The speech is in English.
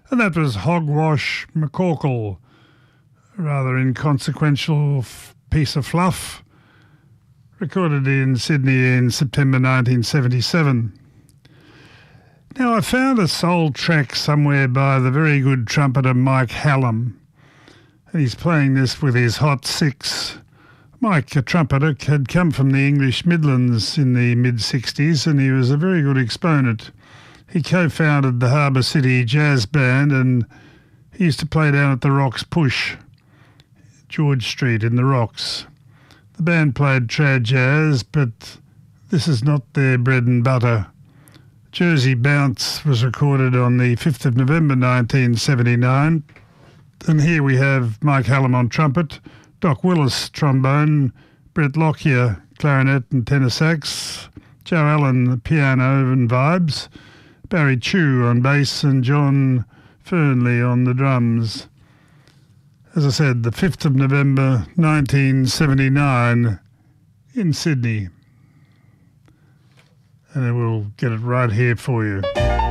And that was Hogwash McCorkle, a rather inconsequential piece of fluff, recorded in Sydney in September 1977. Now, I found a soul track somewhere by the very good trumpeter Mike Hallam, and he's playing this with his Hot Six. Mike, a trumpeter, had come from the English Midlands in the mid-60s, and he was a very good exponent. He co-founded the Harbour City Jazz Band, and he used to play down at the Rocks Push, George Street in the Rocks. The band played trad jazz, but this is not their bread and butter. Jersey Bounce was recorded on the 5th of November 1979, and here we have Mike Hallam on trumpet, Doc Willis trombone, Brett Lockyer clarinet and tenor sax, Joe Allen piano and vibes, Barry Chu on bass and John Fernley on the drums. As I said, the 5th of November 1979 in Sydney. And then we'll get it right here for you.